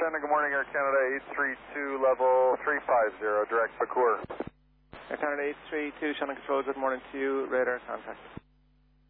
Shannon, good morning, Air Canada 832, level 350, direct Bacoor. Air Canada 832, Shannon Control, good morning to you, radar contact.